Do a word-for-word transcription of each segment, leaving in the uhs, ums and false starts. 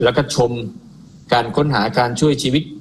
แล้วก็ชมการค้นหาการช่วยชีวิต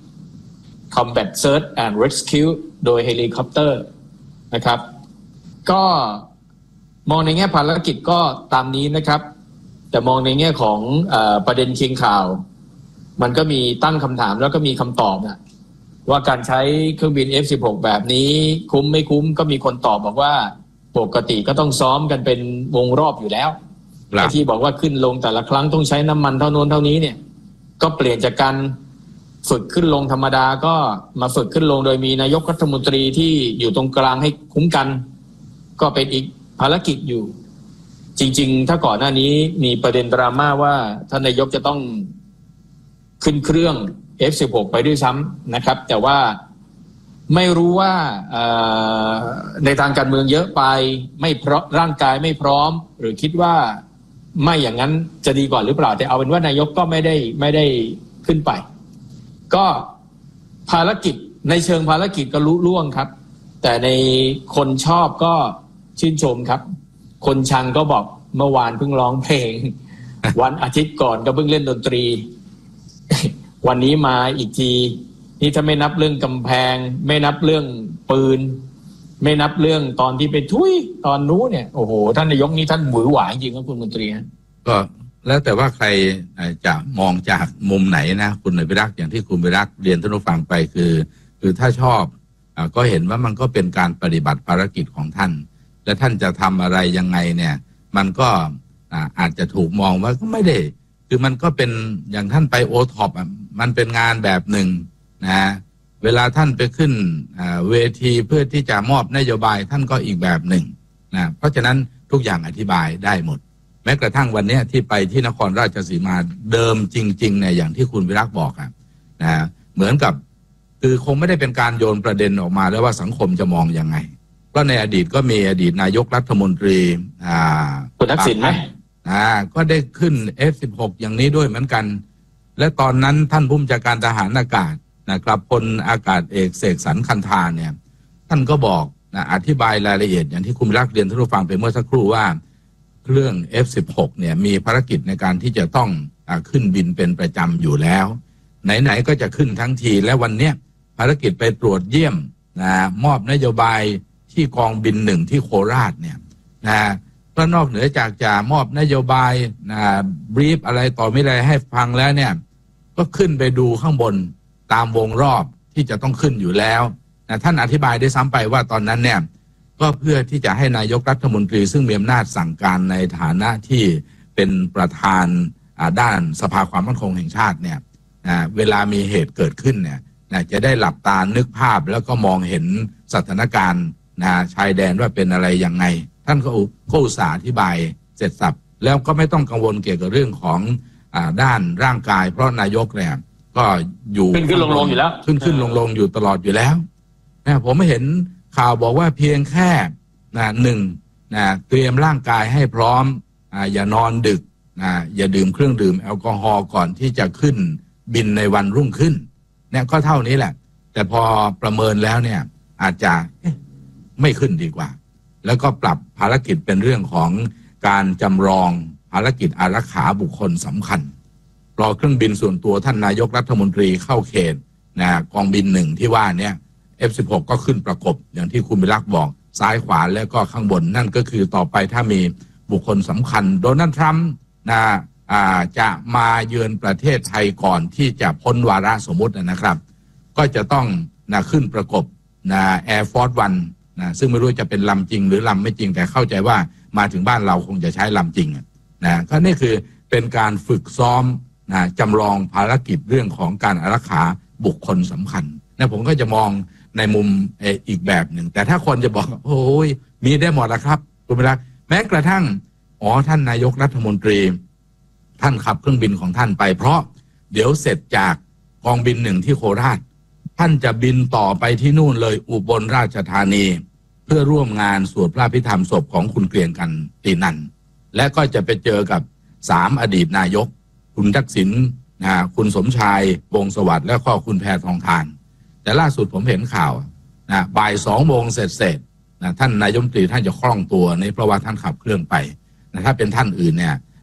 Combat Search and Rescue โดยเฮลิคอปเตอร์นะครับก็มองในแง่ภารกิจก็ตามนี้นะครับแต่มองในแง่ของเอ่อประเด็นเคียงข่าวมันก็มีตั้งคำถามแล้วก็มีคำตอบนะว่าการใช้เครื่องบิน เอฟ สิบหก แบบนี้คุ้มไม่คุ้มก็มีคนตอบบอกว่าปกติก็ต้องซ้อมกันเป็นวงรอบอยู่แล้วที่บอกว่าขึ้นลงแต่ละครั้งต้องใช้น้ำมันเท่าโน้นเท่านี้เนี่ยก็เปลี่ยนจากการฝึกขึ้นลงธรรมดาก็มาฝึกขึ้นลงโดยมีนายกรัฐมนตรีที่อยู่ตรงกลางให้คุ้มกันก็เป็นอีกภารกิจอยู่จริงๆถ้าก่อนหน้านี้มีประเด็นดราม่าว่าท่านนายกจะต้องขึ้นเครื่อง เอฟ สิบหก ไปด้วยซ้ำนะครับแต่ว่าไม่รู้ว่าในทางการเมืองเยอะไปไม่เพราะร่างกายไม่พร้อมหรือคิดว่าไม่อย่างนั้นจะดีกว่าหรือเปล่าแต่เอาเป็นว่านายกก็ไม่ได้ไม่ได้ขึ้นไปก็ภารกิจในเชิงภารกิจก็ลุล่วงครับแต่ในคนชอบก็ชื่นชมครับคนชังก็บอกเมื่อวานเพิ่งร้องเพลง วันอาทิตย์ก่อนก็เพิ่งเล่นดนตรี วันนี้มาอีกทีนี่ถ้าไม่นับเรื่องกำแพงไม่นับเรื่องปืนไม่นับเรื่องตอนที่ไปทุยตอนนู้นเนี่ยโอ้โหท่านนายกนี่ท่านหวือหวาจริงครับคุณมนตรีฮะก็แล้วแต่ว่าใครจะมองจากมุมไหนนะคุณวิรักษ์อย่างที่คุณวิรักษ์เรียนท่านผู้ฟังไปคือคือถ้าชอบก็เห็นว่ามันก็เป็นการปฏิบัติภารกิจของท่านและท่านจะทำอะไรยังไงเนี่ยมันก็อาจจะถูกมองว่าก็ไม่ได้คือมันก็เป็นอย่างท่านไปโอท็อปมันเป็นงานแบบหนึ่งนะเวลาท่านไปขึ้นเวทีเพื่อที่จะมอบนโยบายท่านก็อีกแบบหนึ่งนะเพราะฉะนั้นทุกอย่างอธิบายได้หมดแม้กระทั่งวันนี้ที่ไปที่นครราชสีมาเดิมจริงๆเนี่ยอย่างที่คุณวิรักษ์บอกอะนะเหมือนกับคือคงไม่ได้เป็นการโยนประเด็นออกมาแล้วว่าสังคมจะมองยังไงเพราะในอดีตก็มีอดีตนายกรัฐมนตรีอ่าคุณทักษิณไหมอ่าก็ได้ขึ้น เอฟ สิบหก อย่างนี้ด้วยเหมือนกันและตอนนั้นท่านผู้บัญชาการทหารอากาศนะครับพลอากาศเอกเสกสรรคันธาเนี่ยท่านก็บอกนะอธิบายรายละเอียดอย่างที่คุณวิรักษ์เรียนท่านผู้ฟังไปเมื่อสักครู่ว่าเครื่อง เอฟ สิบหก เนี่ยมีภารกิจในการที่จะต้องอ่าขึ้นบินเป็นประจำอยู่แล้วไหนๆก็จะขึ้นทั้งทีและวันเนี้ยภารกิจไปตรวจเยี่ยมนะมอบนโยบายที่กองบินหนึ่งที่โคราชเนี่ยนะเพราะนอกเหนือจากจะมอบนโยบายนะบรีฟอะไรต่อไม่ได้ให้ฟังแล้วเนี่ยก็ขึ้นไปดูข้างบนตามวงรอบที่จะต้องขึ้นอยู่แล้วนะท่านอธิบายได้ซ้ำไปว่าตอนนั้นเนี่ยก็เพื่อที่จะให้นายกรัฐมนตรีซึ่งมีอำนาจสั่งการในฐานะที่เป็นประธานด้านสภาความมั่นคงแห่งชาติเนี่ยนะเวลามีเหตุเกิดขึ้นเนี่ยนะจะได้หลับตานึกภาพแล้วก็มองเห็นสถานการณ์นะชายแดนว่าเป็นอะไรยังไงท่านก็อุตส่าห์อธิบายเสร็จสับแล้วก็ไม่ต้องกังวลเกี่ยวกับเรื่องของอ่าด้านร่างกายเพราะนายกเนี่ยก็อยู่ขึ้นขึ้นลงลงอยู่แล้วขึ้นขึ้นลงลงอยู่ตลอดอยู่แล้วนะผมไม่เห็นข่าวบอกว่าเพียงแค่นะหนึ่งนะเตรียมร่างกายให้พร้อมอ่าอย่านอนดึกนะอย่าดื่มเครื่องดื่มแอลกอฮอล์ก่อนที่จะขึ้นบินในวันรุ่งขึ้นเนี่ยก็เท่านี้แหละแต่พอประเมินแล้วเนี่ยอาจจะไม่ขึ้นดีกว่าแล้วก็ปรับภารกิจเป็นเรื่องของการจำลองภารกิจอารักขาบุคคลสำคัญรอเครื่องบินส่วนตัวท่านนายกรัฐมนตรีเข้าเขตนะกองบินหนึ่งที่ว่าเนี่ย เอฟ สิบหก ก็ขึ้นประกบอย่างที่คุณวิรักษ์บอกซ้ายขวาแล้วก็ข้างบนนั่นก็คือต่อไปถ้ามีบุคคลสำคัญโดนัลด์ทรัมป์นะอ่าจะมาเยือนประเทศไทยก่อนที่จะพ้นวาระสมมตินะครับก็จะต้องนะขึ้นประกบนะ Air Force One นะซึ่งไม่รู้จะเป็นลำจริงหรือลำไม่จริงแต่เข้าใจว่ามาถึงบ้านเราคงจะใช้ลำจริงนะก็นี่คือเป็นการฝึกซ้อมนะจำลองภารกิจเรื่องของการอารักขาบุคคลสำคัญนะผมก็จะมองในมุมอีกแบบหนึ่งแต่ถ้าคนจะบอกโอ้ยมีได้หมดแล้วครับคุณวิรักษ์แม้กระทั่งอ๋อท่านนายกรัฐมนตรีท่านขับเครื่องบินของท่านไปเพราะเดี๋ยวเสร็จจากกองบินหนึ่งที่โคราชท่านจะบินต่อไปที่นู่นเลยอุบลราชธานีเพื่อร่วมงานสวดพระพิธรรมศพของคุณเกรียงกันตินันและก็จะไปเจอกับสามอดีตนายกคุณทักษิณนะคุณสมชายวงศ์สวัสดิ์และก็คุณแพทองธารแต่ล่าสุดผมเห็นข่าวนะบ่ายสองโมงเสร็จเสร็จนะท่านนายกรัฐมนตรีท่านจะคล่องตัวในเพราะว่าท่านขับเครื่องไปนะถ้าเป็นท่านอื่นเนี่ย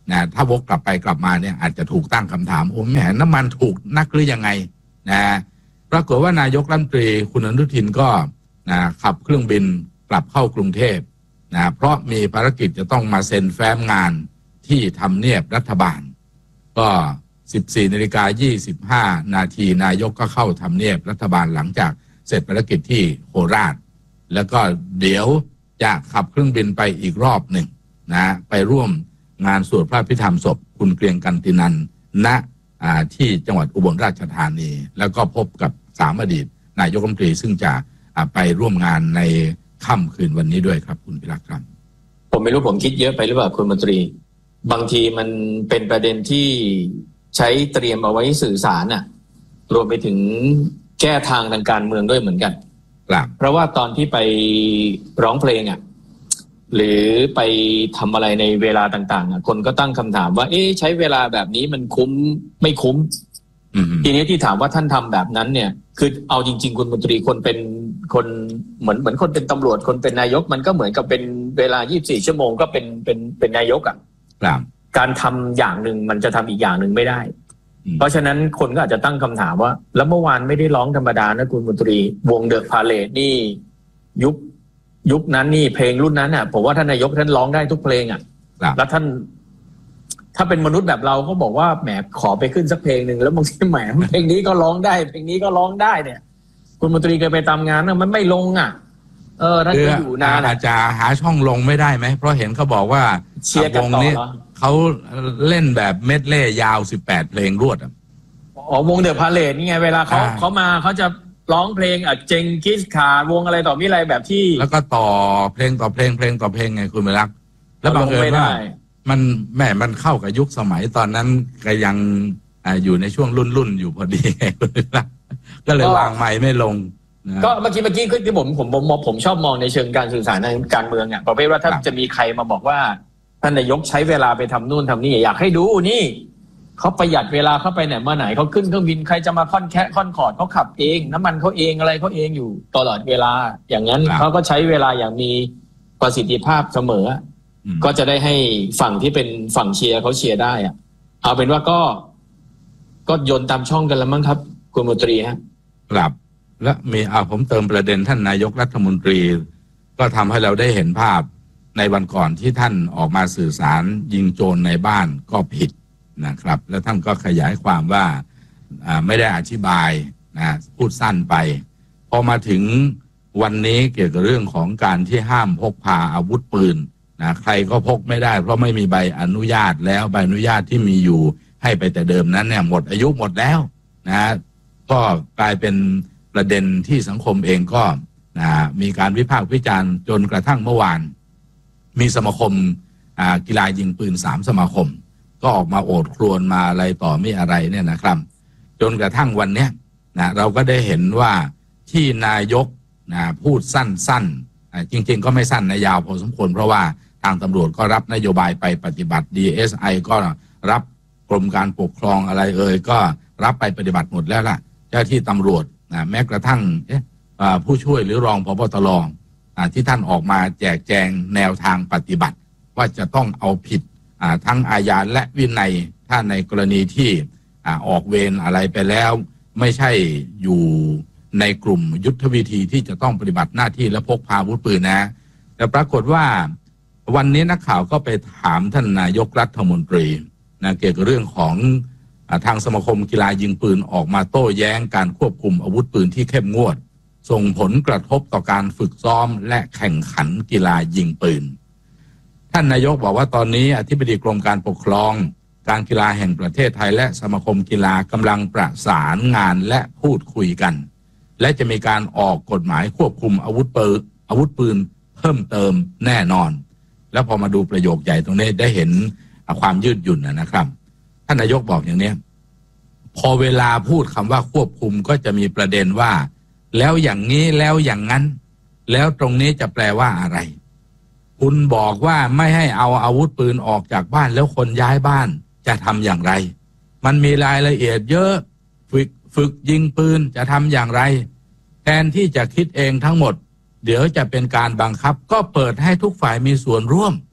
นะถ้าวกกลับไปกลับมาเนี่ยอาจจะถูกตั้งคำถามโอ้แหมน้ำมันถูกนักหรือยังไงนะปรากฏว่านายกรัฐมนตรีคุณอนุทินก็นะขับเครื่องบินกลับเข้ากรุงเทพนะเพราะมีภารกิจจะต้องมาเซ็นแฟ้มงานที่ทำเนียบรัฐบาลก็ สิบสี่นาฬิกายี่สิบห้า นาทีนายกก็เข้าทำเนียบรัฐบาลหลังจากเสร็จภารกิจที่โคราชแล้วก็เดี๋ยวจะขับเครื่องบินไปอีกรอบหนึ่งนะไปร่วมงานสวดพระพิธรรมศพคุณเกรียงกันตินันณที่จังหวัดอุบลราชธานีแล้วก็พบกับสามอดีตนายกรัฐมนตรีซึ่งจะไปร่วมงานในค่ำคืนวันนี้ด้วยครับคุณพิรักษ์ครับผมไม่รู้ผมคิดเยอะไปหรือเปล่าคุณมนตรีบางทีมันเป็นประเด็นที่ใช้เตรียมเอาไว้สื่อสารน่ะรวมไปถึงแก้ทางทางการเมืองด้วยเหมือนกันเพราะว่าตอนที่ไปร้องเพลงอ่ะหรือไปทำอะไรในเวลาต่างๆอ่ะคนก็ตั้งคำถามว่าเอ๊ะใช้เวลาแบบนี้มันคุ้มไม่คุ้มทีนี้ที่ถามว่าท่านทำแบบนั้นเนี่ยคือเอาจริงๆคุณมนตรีคนเป็นคนเหมือนเหมือนคนเป็นตำรวจคนเป็นนายกมันก็เหมือนกับเป็นเวลายี่สิบสี่ชั่วโมงก็เป็นเป็นเป็นนายกอ่ะการทำอย่างหนึ่งมันจะทำอีกอย่างหนึ่งไม่ได้เพราะฉะนั้นคนก็อาจจะตั้งคำถามว่าแล้วเมื่อวานไม่ได้ร้องธรรมดานะคุณมนตรีวงเดอะพาเลทนี่ยุคยุคนั้นนี่เพลงรุ่นนั้นอ่ะผมว่าท่านนายกท่านร้องได้ทุกเพลงอ่ะแล้วท่านถ้าเป็นมนุษย์แบบเราก็บอกว่าแหมขอไปขึ้นสักเพลงหนึ่งแล้วบางทีแหมเพลงนี้ก็ร้องได้เพลงนี้ก็ร้องได้เนี่ยคุณมนตรีเคยไปตามงานนะมันไม่ลงอ่ะเออท่านก็อยู่นานอาจจะหาช่องลงไม่ได้ไหมเพราะเห็นเขาบอกว่าเชียร์กันต่อเขาเล่นแบบเมดเล่ยาวสิบแปดเพลงรวดอ๋อวงเดอะพาเลทนี่ไงเวลาเขาเขามาเขาจะร้องเพลงอ่ะเจงกิสขาวงอะไรต่อมีอะไรแบบที่แล้วก็ต่อเพลงต่อเพลงเพลงต่อเพลงไงคุณมิรักแล้วบางเอิญว่ามันแม่มันเข้ากับยุคสมัยตอนนั้นก็ยังอยู่ในช่วงรุ่นรุ่นอยู่พอดีไงคุณมิรักก็เลยวางไมค์ไม่ลงก็เมื่อกี้เมื่อกี้ที่ผมผมผมผมชอบมองในเชิงการสื่อสารในการเมืองอ่ะประเภทว่าถ้าจะมีใครมาบอกว่าท่านนายกใช้เวลาไปทำนู่นทำนี่อยากให้ดูนี่เขาประหยัดเวลาเข้าไปไหนมาไหนเขาขึ้นเครื่องบินใครจะมาค่อนแคะค่อนขอดเขาขับเองน้ำมันเขาเองอะไรเขาเองอยู่ตลอดเวลาอย่างนั้นเขาก็ใช้เวลาอย่างมีประสิทธิภาพเสมอก็จะได้ให้ฝั่งที่เป็นฝั่งเชียร์เขาเชียร์ได้อ่ะเอาเป็นว่าก็ก็โยนตามช่องกันแล้วมั้งครับคุณมนตรีฮะครับและมีอ่าผมเติมประเด็นท่านนายกรัฐมนตรีก็ทำให้เราได้เห็นภาพในวันก่อนที่ท่านออกมาสื่อสารยิงโจรในบ้านก็ผิดนะครับแล้วท่านก็ขยายความว่าไม่ได้อธิบายนะพูดสั้นไปพอมาถึงวันนี้เกี่ยวกับเรื่องของการที่ห้ามพกพาอาวุธปืนนะใครก็พกไม่ได้เพราะไม่มีใบอนุญาตแล้วใบอนุญาตที่มีอยู่ให้ไปแต่เดิมนั้นเนี่ยหมดอายุหมดแล้วนะก็กลายเป็นประเด็นที่สังคมเองก็นะมีการวิพากษ์วิจารณ์จนกระทั่งเมื่อวานมีสมาคมกีฬายิงปืนสามสมาคมก็ออกมาโอดครวญมาอะไรต่อไม่อะไรเนี่ยนะครับจนกระทั่งวันนี้นะเราก็ได้เห็นว่าที่นายกนะพูดสั้นๆจริงๆก็ไม่สั้นนะยาวพอสมควรเพราะว่าทางตำรวจก็รับนโยบายไปปฏิบัติ ดี เอส ไอ ก็รับกรมการปกครองอะไรเอ่ยก็รับไปปฏิบัติหมดแล้วล่ะเจ้าที่ตำรวจนะแม้กระทั่งผู้ช่วยหรือรองผบ.ตร.ที่ท่านออกมาแจกแจงแนวทางปฏิบัติว่าจะต้องเอาผิดทั้งอาญาและวินัยถ้าในกรณีที่ออกเวรอะไรไปแล้วไม่ใช่อยู่ในกลุ่มยุทธวิธีที่จะต้องปฏิบัติหน้าที่และพกพาอาวุธปืนนะแต่ปรากฏว่าวันนี้นักข่าวก็ไปถามท่านนายกรัฐมนตรีนะเกี่ยวกับเรื่องของทางสมาคมกีฬายิงปืนออกมาโต้แย้งการควบคุมอาวุธปืนที่เข้มงวดส่งผลกระทบต่อการฝึกซ้อมและแข่งขันกีฬายิงปืนท่านนายกบอกว่าตอนนี้อธิบดีกรมการปกครองการกีฬาแห่งประเทศไทยและสมาคมกีฬากำลังประสานงานและพูดคุยกันและจะมีการออกกฎหมายควบคุมอาวุธปืนอาวุธปืนเพิ่มเติมแน่นอนแล้วพอมาดูประโยคใหญ่ตรงนี้ได้เห็นความยืดหยุ่นนะครับท่านนายกบอกอย่างนี้พอเวลาพูดคำว่าควบคุมก็จะมีประเด็นว่าแล้วอย่างนี้แล้วอย่างนั้นแล้วตรงนี้จะแปลว่าอะไรคุณบอกว่าไม่ให้เอาอาวุธปืนออกจากบ้านแล้วคนย้ายบ้านจะทำอย่างไรมันมีรายละเอียดเยอะฝึกฝึกยิงปืนจะทำอย่างไรแทนที่จะคิดเองทั้งหมดเดี๋ยวจะเป็นการบังคับก็เปิดให้ทุกฝ่ายมีส่วนร่วม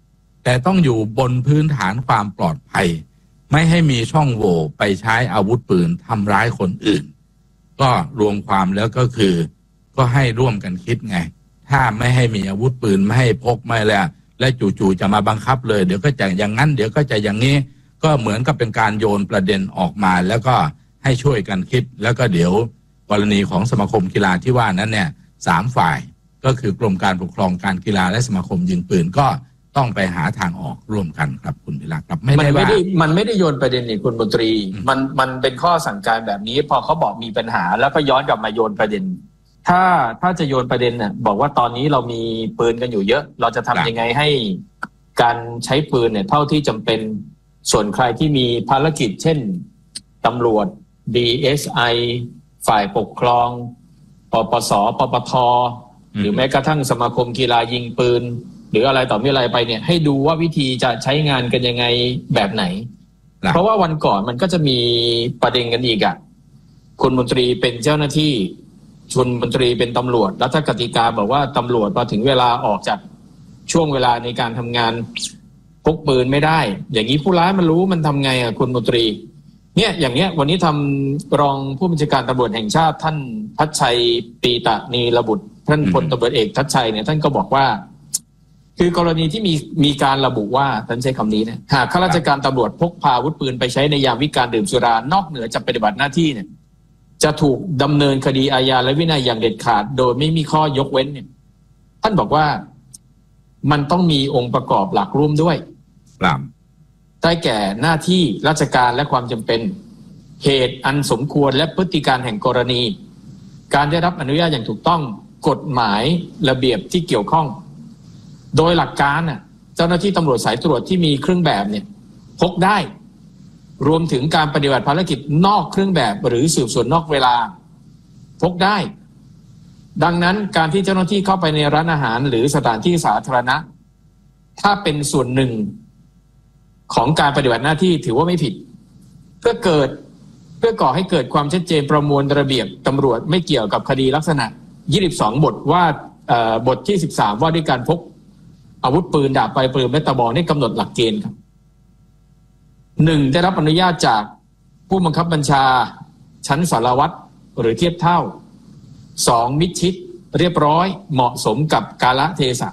แต่ต้องอยู่บนพื้นฐานความปลอดภัยไม่ให้มีช่องโหว่ไปใช้อาวุธปืนทำร้ายคนอื่นก็รวมความแล้วก็คือก็ให้ร่วมกันคิดไงถ้าไม่ให้มีอาวุธปืนไม่ให้พกไม่แล้วและจู่ๆจะมาบังคับเลยเดี๋ยวก็จะอย่างนั้นเดี๋ยวก็จะอย่างนี้ก็เหมือนกับเป็นการโยนประเด็นออกมาแล้วก็ให้ช่วยกันคิดแล้วก็เดี๋ยวกรณีของสมาคมกีฬาที่ว่านั้นเนี่ยสามฝ่ายก็คือกรมการปกครองการกีฬาและสมาคมยิงปืนก็ต้องไปหาทางออกร่วมกันครับคุณพิรักษ์ครับไม่ได้ว่ามันไม่ได้โยนประเด็นนี่คุณมนตรีมันมันเป็นข้อสั่งการแบบนี้พอเขาบอกมีปัญหาแล้วก็ย้อนกลับมาโยนประเด็นถ้าถ้าจะโยนประเด็นน่ะบอกว่าตอนนี้เรามีปืนกันอยู่เยอะเราจะทำยังไงให้การใช้ปืนเนี่ยเท่าที่จำเป็นส่วนใครที่มีภารกิจเช่นตำรวจ ดี เอส ไอ ฝ่ายปกครองปปสปปทหรือแม้กระทั่งสมาคมกีฬายิงปืนหรืออะไรต่อมีอะไรไปเนี่ยให้ดูว่าวิธีจะใช้งานกันยังไงแบบไหนเพราะว่าวันก่อนมันก็จะมีประเด็นกันอีกอ่ะคุณมนตรีเป็นเจ้าหน้าที่คุณมนตรีเป็นตำรวจรัฐกติกาบอกว่าตำรวจพอถึงเวลาออกจากช่วงเวลาในการทำงานพกปืนไม่ได้อย่างนี้ผู้ร้ายมันรู้มันทำไงอ่ะคุณมนตรีเนี่ยอย่างเนี้ยวันนี้ทำรองผู้บัญชาการตำรวจแห่งชาติท่านทัชชัยปีตะนีรบุตรท่านพลตำรวจเอกทัชชัยเนี่ยท่านก็บอกว่าคือกรณีที่มีมีการระบุว่าท่านใช้คำนี้นะหากข้าราชการตำรวจพกพาอาวุธปืนไปใช้ในยามวิกาลดื่มสุรานอกเหนือจากปฏิบัติหน้าที่เนี่ยจะถูกดำเนินคดีอาญาและวินัยอย่างเด็ดขาดโดยไม่มีข้อยกเว้นเนี่ยท่านบอกว่ามันต้องมีองค์ประกอบหลักร่วมด้วยครับได้แก่หน้าที่ราชการและความจำเป็นเหตุอันสมควรและพฤติการแห่งกรณีการได้รับอนุญาตอย่างถูกต้องกฎหมายระเบียบที่เกี่ยวข้องโดยหลักการน่ะเจ้าหน้าที่ตำรวจสายตรวจที่มีเครื่องแบบเนี่ยพกได้รวมถึงการปฏิบัติภารกิจนอกเครื่องแบบหรือสืบสวนนอกเวลาพกได้ดังนั้นการที่เจ้าหน้าที่เข้าไปในร้านอาหารหรือสถานที่สาธารณะถ้าเป็นส่วนหนึ่งของการปฏิบัติหน้าที่ถือว่าไม่ผิดเพื่อเกิดเพื่อก่อให้เกิดความชัดเจนประมวลระเบียบตำรวจไม่เกี่ยวกับคดีลักษณะยี่สิบสองบทว่าบทที่สิบสามว่าด้วยการพกอาวุธปืนดาบปลายปืนและตะบองนี่กำหนดหลักเกณฑ์ครับหนึ่งได้รับอนุญาตจากผู้บังคับบัญชาชั้นสารวัตรหรือเทียบเท่าสองมิดชิดเรียบร้อยเหมาะสมกับกาลเทศะ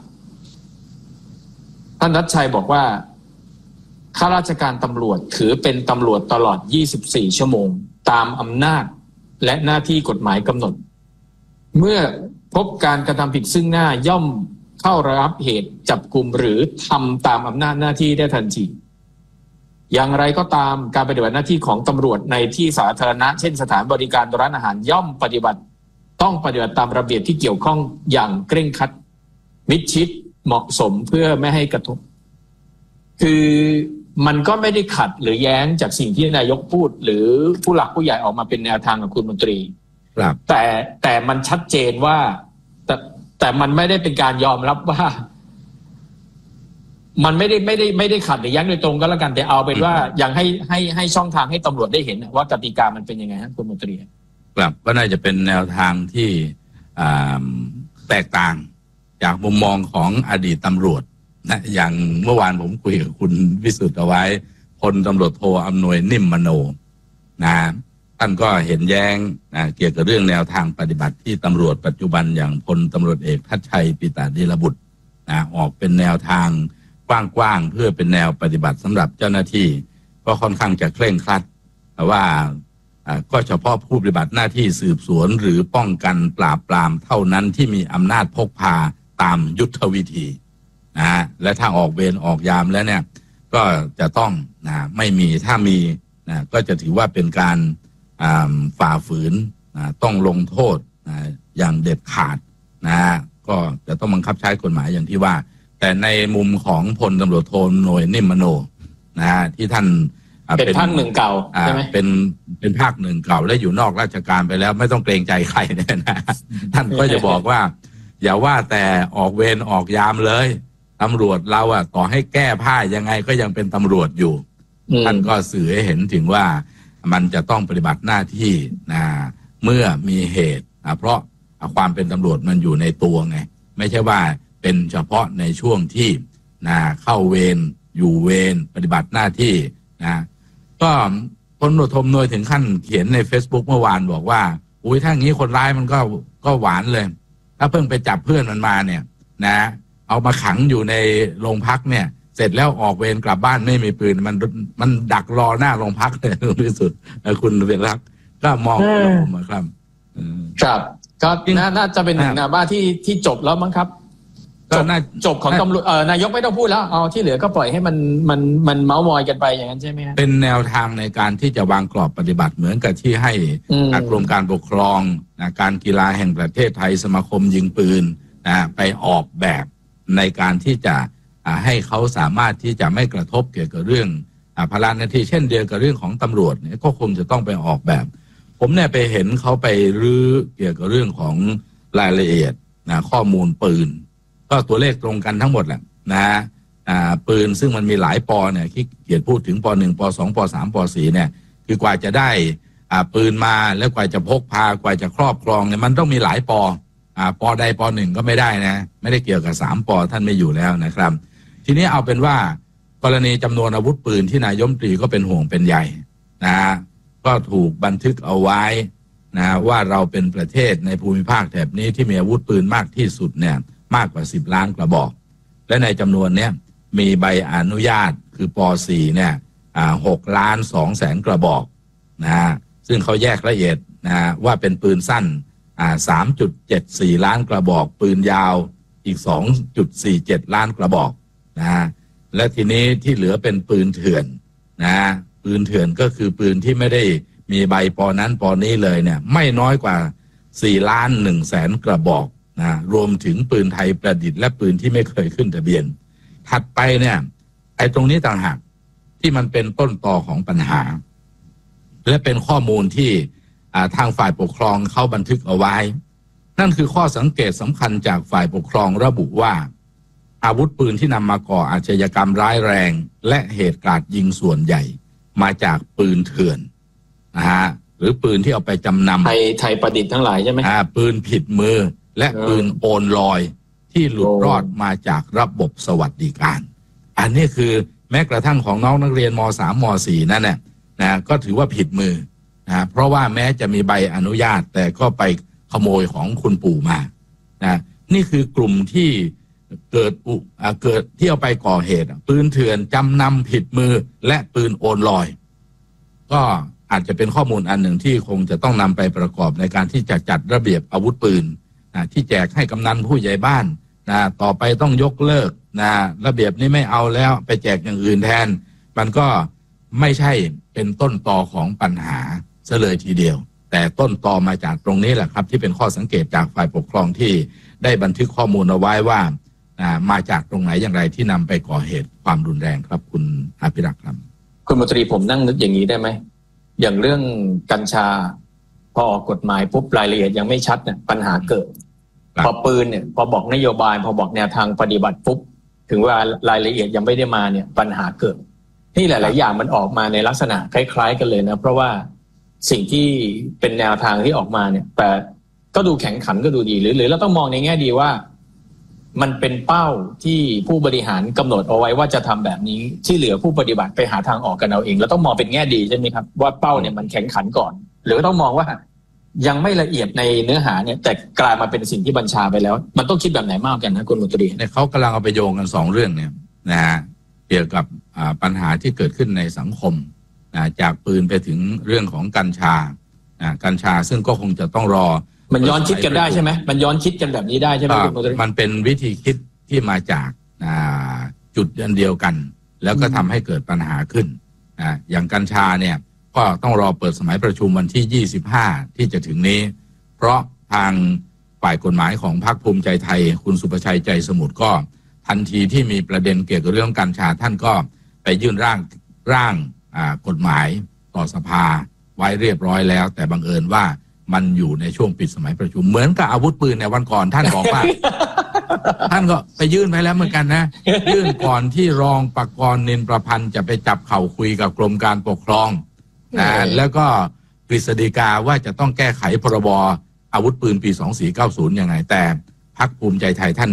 ท่านรัชชัยบอกว่าข้าราชการตำรวจถือเป็นตำรวจตลอดยี่สิบสี่ชั่วโมงตามอำนาจและหน้าที่กฎหมายกำหนดเมื่อพบการกระทำผิดซึ่งหน้าย่อมเข้าระงับเหตุจับกุมหรือทำตามอำนาจหน้าที่ได้ทันทีอย่างไรก็ตามการปฏิบัติหน้าที่ของตำรวจในที่สาธารณะเช่นสถานบริการร้านอาหารย่อมปฏิบัติต้องปฏิบัติตามระเบียบที่เกี่ยวข้องอย่างเคร่งครัดมิดชิดเหมาะสมเพื่อไม่ให้กระทบคือมันก็ไม่ได้ขัดหรือแย้งจากสิ่งที่นายกพูดหรือผู้หลักผู้ใหญ่ออกมาเป็นแนวทางของคุณมนตรีครับแต่แต่มันชัดเจนว่าแต่แต่มันไม่ได้เป็นการยอมรับว่ามันไม่ได้ไม่ได้ไม่ได้ขัดหรือแย้งโดยตรงก็แล้วกันแต่เอาเป็นว่ายังให้ให้ให้ช่องทางให้ตำรวจได้เห็นว่ากติกามันเป็นยังไงฮะคุณมนตรีครับก็น่าจะเป็นแนวทางที่แตกต่างจากมุมมองของอดีตตำรวจนะอย่างเมื่อวานผมคุยกับคุณวิสุทธิ์เอาไว้พลตำรวจโทอำนวยนิ่มมโนนะท่านก็เห็นแย้งนะเกี่ยวกับเรื่องแนวทางปฏิบัติที่ตำรวจปัจจุบันอย่างพลตำรวจเอกทัชชัยปิตานิรบุตรนะออกเป็นแนวทางกว้างๆเพื่อเป็นแนวปฏิบัติสำหรับเจ้าหน้าที่ก็ค่อนข้างจะเคร่งครัดแต่ว่าก็เฉพาะผู้ปฏิบัติหน้าที่สืบสวนหรือป้องกันปราบปรามเท่านั้นที่มีอำนาจพกพาตามยุทธวิธีนะฮะและถ้าออกเวรออกยามแล้วเนี่ยก็จะต้องนะไม่มีถ้ามีนะก็จะถือว่าเป็นการฝ่าฝืนนะต้องลงโทษนะอย่างเด็ดขาดนะก็จะต้องบังคับใช้กฎหมายอย่างที่ว่าแต่ในมุมของพลตำรวจโทหน่วยนิ่มมโนนะฮะที่ท่านเป็นภาคหนึ่งเก่าใช่ไหมเป็นเป็นภาคหนึ่งเก่าและอยู่นอกราชการไปแล้วไม่ต้องเกรงใจใครเนี่ยนะท่านก็จะบอกว่าอย่าว่าแต่ออกเวรออกยามเลยตำรวจเราอ่ะต่อให้แก้ผ้ายังไงก็ยังเป็นตำรวจอยู่ท่านก็สื่อให้เห็นถึงว่ามันจะต้องปฏิบัติหน้าที่นะเมื่อมีเหตุนะเพราะความเป็นตำรวจมันอยู่ในตัวไงไม่ใช่ว่าเป็นเฉพาะในช่วงที่นะเข้าเวรอยู่เวรปฏิบัติหน้าที่นะก็พลตำรวจโทอำนวยถึงขั้นเขียนใน Facebook เมื่อวานบอกว่าอุ้ยถ้าอย่างนี้คนร้ายมันก็ก็หวานเลยถ้าเพิ่งไปจับเพื่อนมันมาเนี่ยนะเอามาขังอยู่ในโรงพักเนี่ยเสร็จแล้วออกเวรกลับบ้านไม่มีปืนมันมันดักรอหน้าโรงพักเลยที่สุดคุณเวียนรักก็มองผมครับครับก็น่าจะเป็นหนึ่งนาบ้าที่ที่จบแล้วมั้งครับจบจบของตำรวจเออนายกไม่ต้องพูดแล้วเอาที่เหลือก็ปล่อยให้มันมันมันเมาส์มอยกันไปอย่างนั้นใช่ไหมครับเป็นแนวทางในการที่จะวางกรอบปฏิบัติเหมือนกับที่ให้กรมการปกครองการกีฬาแห่งประเทศไทยสมาคมยิงปืนไปออกแบบในการที่จะให้เขาสามารถที่จะไม่กระทบเกี่ยวกับเรื่องภาระหน้าที่เช่นเดียวกับเรื่องของตำรวจเนี่ยก็คงจะต้องไปออกแบบผมเนี่ยไปเห็นเขาไปรื้อเกี่ยวกับเรื่องของรายละเอียดนะข้อมูลปืนก็ตัวเลขตรงกันทั้งหมดแหละนะฮะปืนซึ่งมันมีหลายปอเนี่ยที่เกียรติพูดถึงปหนึ่งปสองปสามปสี่เนี่ยคือกว่าจะได้ปืนมาแล้วกว่าจะพกพากว่าจะครอบครองเนี่ยมันต้องมีหลายปอปอใดปหนึ่งก็ไม่ได้นะไม่ได้เกี่ยวกับสามปอท่านไม่อยู่แล้วนะครับทีนี้เอาเป็นว่ากรณีจำนวนอาวุธปืนที่นายมตรีก็เป็นห่วงเป็นใยนะก็ถูกบันทึกเอาไว้นะว่าเราเป็นประเทศในภูมิภาคแถบนี้ที่มีอาวุธปืนมากที่สุดเนี่ยมากกว่าสิบล้านกระบอกและในจำนวนนี้มีใบอนุญาตคือป สี่เนี่ยหกล้านสองแสนกระบอกนะซึ่งเขาแยกละเอียดนะว่าเป็นปืนสั้น สามจุดเจ็ดสี่ ล้านกระบอกปืนยาวอีก สองจุดสี่เจ็ด ล้านกระบอกนะและทีนี้ที่เหลือเป็นปืนเถื่อนนะปืนเถื่อนก็คือปืนที่ไม่ได้มีใบปอนั้นปอนี้เลยเนี่ยไม่น้อยกว่าสี่ล้านหนึ่งแสนกระบอกนะรวมถึงปืนไทยประดิษฐ์และปืนที่ไม่เคยขึ้นทะเบียนถัดไปเนี่ยไอ้ตรงนี้ต่างหากที่มันเป็นต้นตอของปัญหาและเป็นข้อมูลที่ทางฝ่ายปกครองเขาบันทึกเอาไว้นั่นคือข้อสังเกตสำคัญจากฝ่ายปกครองระบุว่าอาวุธปืนที่นำมาก่ออาชญากรรมร้ายแรงและเหตุการณ์ยิงส่วนใหญ่มาจากปืนเถื่อนนะฮะหรือปืนที่เอาไปจำนำไทยไทยประดิษฐ์ทั้งหลายใช่ไหมอ่าปืนผิดมือและปืนโอนลอยที่หลุดรอดมาจากระบบสวัสดิการอันนี้คือแม้กระทั่งของน้องนักเรียนม.สาม ม.สี่ นั่นแหละนะก็ถือว่าผิดมือนะเพราะว่าแม้จะมีใบอนุญาตแต่ก็ไปขโมยของคุณปู่มานะนี่คือกลุ่มที่เกิดอุเกิดที่เอาไปก่อเหตุปืนเถื่อนจำนำผิดมือและปืนโอนลอยก็อาจจะเป็นข้อมูลอันหนึ่งที่คงจะต้องนำไปประกอบในการที่จะจัดระเบียบอาวุธปืนนะที่แจกให้กำนันผู้ใหญ่บ้านนะต่อไปต้องยกเลิกนะระเบียบนี้ไม่เอาแล้วไปแจกอย่างอื่นแทนมันก็ไม่ใช่เป็นต้นตอของปัญหาซะเลยทีเดียวแต่ต้นตอมาจากตรงนี้แหละครับที่เป็นข้อสังเกตจากฝ่ายปกครองที่ได้บันทึกข้อมูลเอาไว้ว่ามาจากตรงไหนอย่างไรที่นำไปก่อเหตุความรุนแรงครับคุณอภิรักษ์ครับคุณมนตรีผมนั่งนึกอย่างนี้ได้ไหมอย่างเรื่องกัญชาพอออกกฎหมายปุ๊บรายละเอียดยังไม่ชัดเนี่ยปัญหาเกิดพอปืนเนี่ยพอบอกนโยบายพอบอกแนวทางปฏิบัติปุ๊บถึงว่ารายละเอียดยังไม่ได้มาเนี่ยปัญหาเกิดนี่หลายๆอย่างมันออกมาในลักษณะคล้ายๆกันเลยนะเพราะว่าสิ่งที่เป็นแนวทางที่ออกมาเนี่ยแต่ก็ดูแข็งขันก็ดูดีหรือหรือเราต้องมองในแง่ดีว่ามันเป็นเป้าที่ผู้บริหารกำหนดเอาไว้ว่าจะทำแบบนี้ที่เหลือผู้ปฏิบัติไปหาทางออกกันเอาเองแล้วต้องมองเป็นแง่ดีใช่ไหมครับว่าเป้าเนี่ยมันแข็งขันก่อนหรือต้องมองว่ายังไม่ละเอียดในเนื้อหาเนี่ยแต่กลายมาเป็นสิ่งที่บัญชาไปแล้วมันต้องคิดแบบไหนมากกันนะคุณมนตรีเนี่ยเขากำลังเอาไปโยงกันสองเรื่องเนี่ยนะฮะเกี่ยวกับปัญหาที่เกิดขึ้นในสังคมนะจากปืนไปถึงเรื่องของกัญชากัญชาซึ่งก็คงจะต้องรอมันย้อนคิดกันได้ใช่ไหมมันย้อนคิดกันแบบนี้ได้ใช่ไหมคุณมนตรีมันเป็นวิธีคิดที่มาจากจุดเดียวกันแล้วก็ทำให้เกิดปัญหาขึ้นอย่างกัญชาเนี่ยก็ต้องรอเปิดสมัยประชุมวันที่ยี่สิบห้าที่จะถึงนี้เพราะทางฝ่ายกฎหมายของพรรคภูมิใจไทยคุณสุภชัยใจสมุทรก็ทันทีที่มีประเด็นเกี่ยวกับเรื่องกัญชาท่านก็ไปยื่นร่างร่างกฎหมายต่อสภาไว้เรียบร้อยแล้วแต่บังเอิญว่ามันอยู่ในช่วงปิดสมัยประชุมเหมือนกับอาวุธปืนในวันก่อนท่านบอกว่า ท่านก็ไปยื่นไปแล้วเหมือนกันนะยื่นก่อนที่รองปกรณ์นินประพันธ์จะไปจับเข่าคุยกับกรมการปกครองนะแล้วก็กฤษฎีกาว่าจะต้องแก้ไขพรบอาวุธปืนปีสองสี่เก้าศูนย์ยังไงแต่พรรคภูมิใจไทยท่าน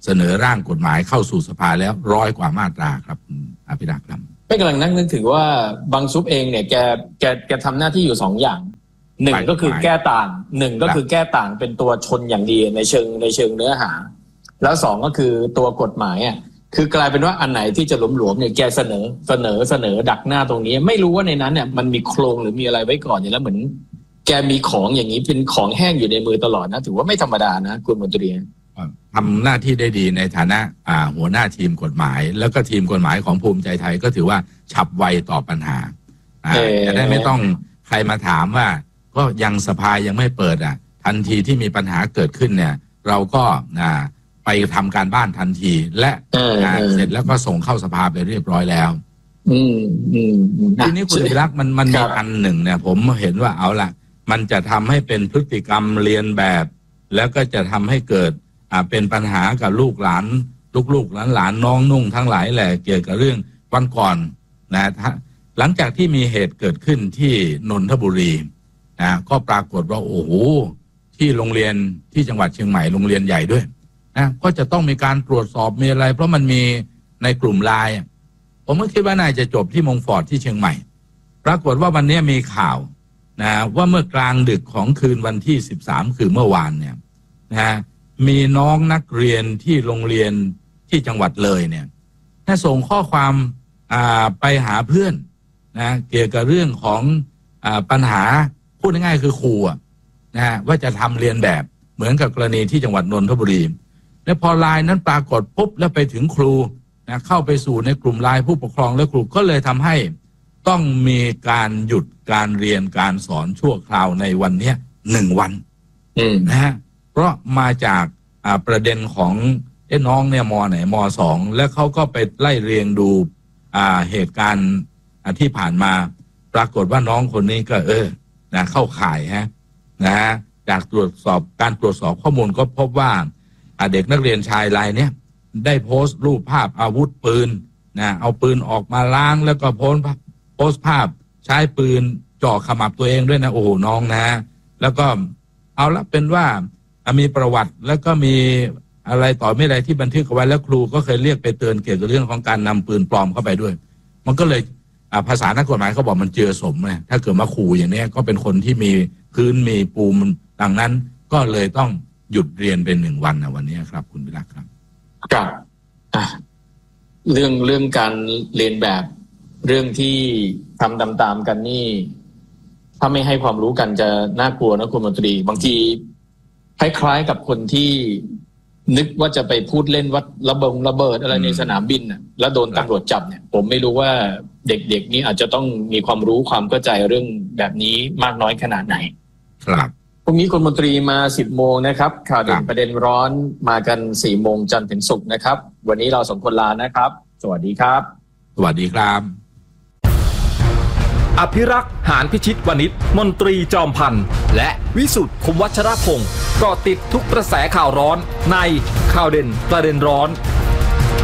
เสนอร่างกฎหมายเข้าสู่สภาแล้วร้อยกว่ามาตราครับอภิรักษ์ครับไม่กำลังนั่งนึกถึงว่าบางซุปเองเนี่ยแกแกแกทำหน้าที่อยู่สองอย่างหนึ่งก็คือแก้ต่างหนึ่งก็คือแก้ต่างเป็นตัวชนอย่างดีในเชิงในเชิงเนื้อหาแล้วสองก็คือตัวกฎหมายอ่ะคือกลายเป็นว่าอันไหนที่จะหลวมๆเนี่ยแกเสนอเสนอเสนอดักหน้าตรงนี้ไม่รู้ว่าในนั้นเนี่ยมันมีโครงหรือมีอะไรไว้ก่อนอย่างแล้วเหมือนแกมีของอย่างนี้เป็นของแห้งอยู่ในมือตลอดนะถือว่าไม่ธรรมดานะคุณมนตรีทำหน้าที่ได้ดีในฐานะอ่าหัวหน้าทีมกฎหมายแล้วก็ทีมกฎหมายของภูมิใจไทยก็ถือว่าฉับไวต่อปัญหาจะได้ไม่ต้องใครมาถามว่าก็ยังสภายังไม่เปิดอ่ะทันทีที่มีปัญหาเกิดขึ้นเนี่ยเราก็อ่าไปทำการบ้านทันทีและเสร็จแล้วก็ส่งเข้าสภาไปเรียบร้อยแล้วอืมอืมทีนี้คุณวิรักษ์มันมันมีอันหนึ่งเนี่ยผมเห็นว่าเอาละมันจะทำให้เป็นพฤติกรรมเรียนแบบแล้วก็จะทำให้เกิดอ่าเป็นปัญหากับลูกหลานลูกๆหลานๆน้องนุ่งทั้งหลายแหละเกี่ยวกับเรื่องวันก่อนนะหลังจากที่มีเหตุเกิดขึ้นที่นนทบุรีนะก็ปรากฏว่าโอ้โหที่โรงเรียนที่จังหวัดเชียงใหม่โรงเรียนใหญ่ด้วยนะก็จะต้องมีการตรวจสอบมีอะไรเพราะมันมีในกลุ่มไลน์ผมก็คิดว่าน่าจะจบที่มงฟอร์ดที่เชียงใหม่ปรากฏว่าวันนี้มีข่าวนะว่าเมื่อกลางดึกของคืนวันที่สิบสามคือเมื่อวานเนี่ยนะมีน้องนักเรียนที่โรงเรียนที่จังหวัดเลยเนี่ยส่งข้อความอ่าไปหาเพื่อนนะเกี่ยวกับเรื่องของอ่าปัญหาพูดง่ายๆคือครูนะว่าจะทำเรียนแบบเหมือนกับกรณีที่จังหวัดนนทบุรีและพอไลน์นั้นปรากฏปุ๊บแล้วไปถึงครูนะเข้าไปสู่ในกลุ่มไลน์ผู้ปกครองและครูก็เลยทำให้ต้องมีการหยุดการเรียนการสอนชั่วคราวในวันนี้หนึ่งวันนะฮะเพราะมาจากอ่าประเด็นของไอ้น้องเนี่ยมอไหนมสองแล้วเขาก็ไปไล่เรียงดูอ่าเหตุการณ์ที่ผ่านมาปรากฏว่าน้องคนนี้ก็เออนะเข้าข่ายฮะนะฮะจากตรวจสอบการตรวจสอบข้อมูลก็พบว่าเด็กนักเรียนชายรายนี้ได้โพสต์รูปภาพอาวุธปืนนะเอาปืนออกมาล้างแล้วก็โพสต์โพสต์ภาพใช้ปืนจ่อขมับตัวเองด้วยนะโอ้โหน้องนะแล้วก็เอาละเป็นว่ามีประวัติแล้วก็มีอะไรต่อไม่อะไรที่บันทึกเอาไว้แล้วครูก็เคยเรียกไปเตือนเกี่ยวกับเรื่องของการนำปืนปลอมเข้าไปด้วยมันก็เลยภาษานักกฎหมายเขาบอกมันเจือสมเลยถ้าเกิดมาขู่อย่างนี้ก็เป็นคนที่มีพื้นมีปูมดังนั้นก็เลยต้องหยุดเรียนเป็นหนึ่งวันนะวันนี้ครับคุณวิรักษ์ครับกับเรื่องเรื่องการเรียนแบบเรื่องที่ทำตามๆกันนี่ถ้าไม่ให้ความรู้กันจะน่ากลัวนะคุณมนตรีบางทีคล้ายๆกับคนที่นึกว่าจะไปพูดเล่นว่าระเบิดระเบิดอะไรในสนามบินน่ะแล้วโดนตำรวจจับเนี่ยผมไม่รู้ว่าเด็กๆนี้อาจจะต้องมีความรู้ความเข้าใจเรื่องแบบนี้มากน้อยขนาดไหนครับพรุ่งนี้คุณมนตรีมาสิบโมงนะครับข่าวเด่นประเด็นร้อนมากันสี่โมงจันทร์ถึงศุกร์นะครับวันนี้เราสองคนลานะครับสวัสดีครับสวัสดีครับอภิรักษ์หานพิชิตวณิชมนตรีจอมพันธ์และวิสุทธิ์คมวัชรพงศ์เกาะติดทุกกระแสข่าวร้อนในข่าวเด่นประเด็นร้อน